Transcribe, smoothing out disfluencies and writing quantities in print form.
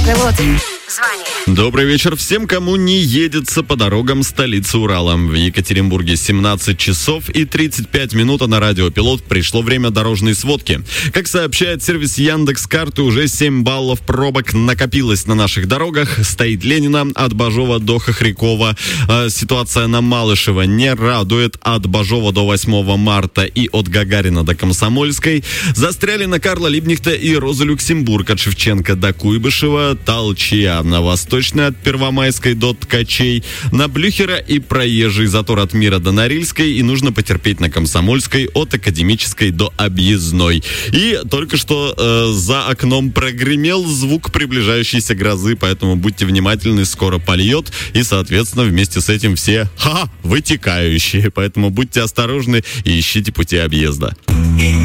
Радиопилот. Звони. Добрый вечер всем, кому не едется по дорогам столицы Урала. В Екатеринбурге 17 часов и 35 минут, а на Радиопилот пришло время дорожной сводки. Как сообщает сервис Яндекс.Карты, уже 7 баллов пробок накопилось на наших дорогах. Стоит Ленина от Бажова до Хохрякова. Ситуация на Малышева не радует от Бажова до 8 марта и от Гагарина до Комсомольской. Застряли на Карла Либнихта и Роза Люксембург от Шевченко до Куйбышева, Толчья на Восточной от Первомайской до Ткачей, на Блюхера и проезжий затор от Мира до Норильской, и нужно потерпеть на Комсомольской от Академической до Объездной. И только что за окном прогремел звук приближающейся грозы, поэтому будьте внимательны, скоро польет, и, соответственно, вместе с этим все вытекающие, поэтому будьте осторожны и ищите пути объезда.